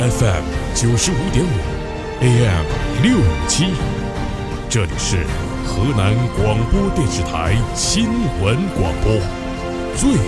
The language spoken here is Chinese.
FM 95.5 AM 657，这里是河南广播电视台新闻广播，最